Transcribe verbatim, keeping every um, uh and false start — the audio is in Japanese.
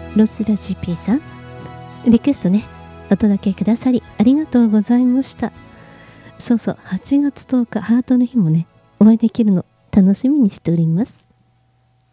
ロスラジ P さん、リクエストねお届けくださりありがとうございました。そうそう、はちがつとおかハートの日もねお会いできるの楽しみにしております。